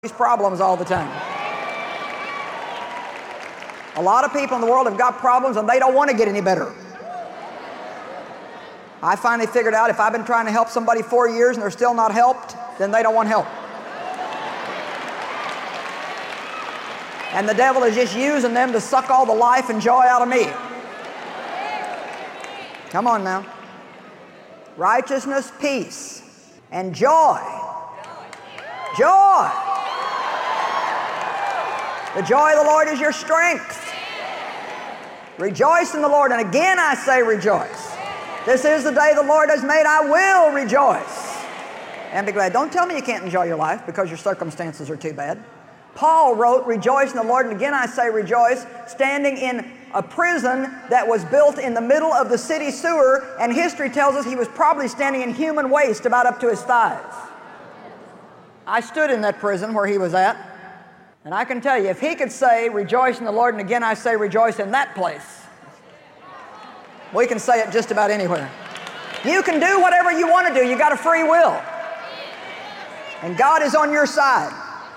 these problems all the time. A lot of people in the world have got problems and they don't want to get any better. I finally figured out if I've been trying to help somebody 4 years and they're still not helped, then they don't want help. And the devil is just using them to suck all the life and joy out of me. Come on now. Righteousness, peace, and joy. Joy. The joy of the Lord is your strength. Rejoice in the Lord. And again I say rejoice. This is the day the Lord has made. I will rejoice and be glad. Don't tell me you can't enjoy your life because your circumstances are too bad. Paul wrote, rejoice in the Lord. And again I say rejoice, standing in a prison that was built in the middle of the city sewer. And history tells us he was probably standing in human waste about up to his thighs. I stood in that prison where he was at. And I can tell you, if he could say, rejoice in the Lord, and again I say rejoice in that place, we can say it just about anywhere. You can do whatever you want to do. You got a free will. And God is on your side.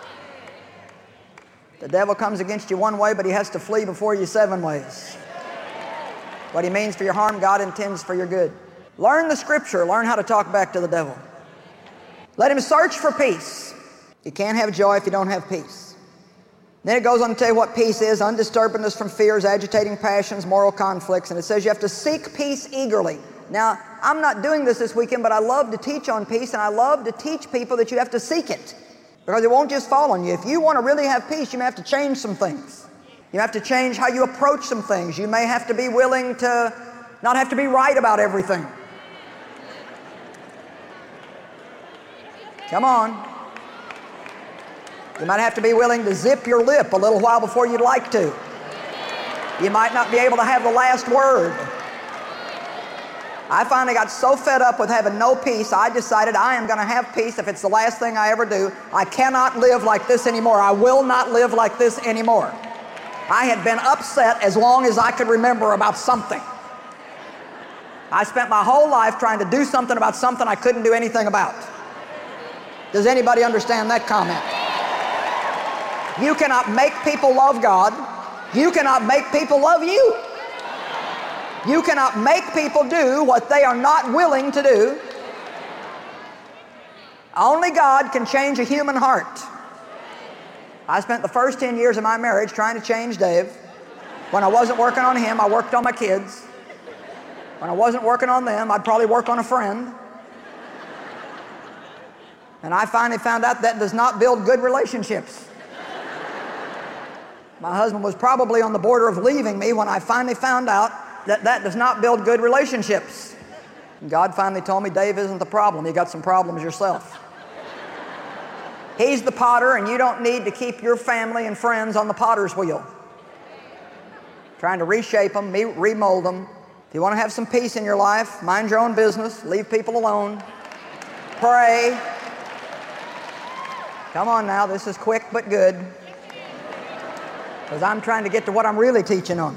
The devil comes against you one way, but he has to flee before you 7 ways. What he means for your harm, God intends for your good. Learn the Scripture. Learn how to talk back to the devil. Let him search for peace. You can't have joy if you don't have peace. Then it goes on to tell you what peace is: undisturbedness from fears, agitating passions, moral conflicts. And it says you have to seek peace eagerly. Now, I'm not doing this weekend, but I love to teach on peace, and I love to teach people that you have to seek it, because it won't just fall on you. If you want to really have peace, you may have to change some things. You have to change how you approach some things. You may have to be willing to not have to be right about everything. Come on. You might have to be willing to zip your lip a little while before you'd like to. You might not be able to have the last word. I finally got so fed up with having no peace, I decided I am going to have peace if it's the last thing I ever do. I cannot live like this anymore. I will not live like this anymore. I had been upset as long as I could remember about something. I spent my whole life trying to do something about something I couldn't do anything about. Does anybody understand that comment? You cannot make people love God. You cannot make people love you. You cannot make people do what they are not willing to do. Only God can change a human heart. I spent the first 10 years of my marriage trying to change Dave. When I wasn't working on him, I worked on my kids. When I wasn't working on them, I'd probably work on a friend. And I finally found out that does not build good relationships. My husband was probably on the border of leaving me when I finally found out that that does not build good relationships. And God finally told me, Dave isn't the problem. You got some problems yourself. He's the potter, and you don't need to keep your family and friends on the potter's wheel, trying to reshape them, remold them. If you want to have some peace in your life, mind your own business, leave people alone, pray. Come on now, this is quick but good, because I'm trying to get to what I'm really teaching on.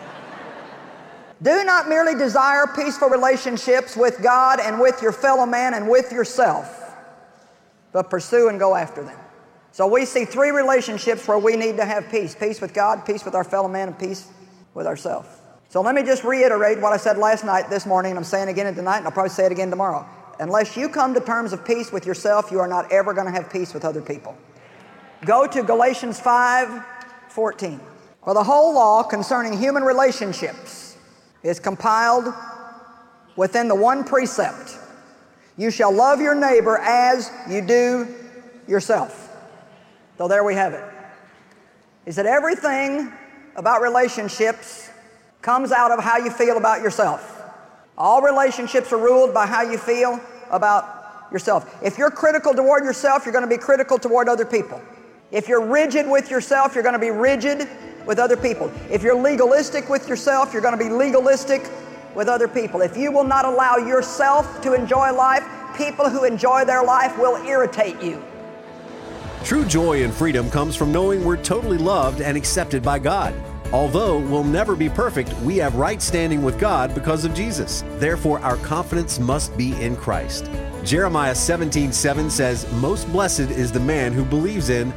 Do not merely desire peaceful relationships with God and with your fellow man and with yourself, but pursue and go after them. So we see 3 relationships where we need to have peace. Peace with God, peace with our fellow man, and peace with ourselves. So let me just reiterate what I said last night, this morning, and I'm saying again tonight, and I'll probably say it again tomorrow. Unless you come to terms of peace with yourself, you are not ever going to have peace with other people. Go to Galatians 5:14. For the whole law concerning human relationships is compiled within the one precept: you shall love your neighbor as you do yourself. So there we have it. He said everything about relationships comes out of how you feel about yourself. All relationships are ruled by how you feel about yourself. If you're critical toward yourself, you're going to be critical toward other people. If you're rigid with yourself, you're going to be rigid with other people. If you're legalistic with yourself, you're going to be legalistic with other people. If you will not allow yourself to enjoy life, people who enjoy their life will irritate you. True joy and freedom comes from knowing we're totally loved and accepted by God. Although we'll never be perfect, we have right standing with God because of Jesus. Therefore, our confidence must be in Christ. Jeremiah 17:7 says, "Most blessed is the man who believes in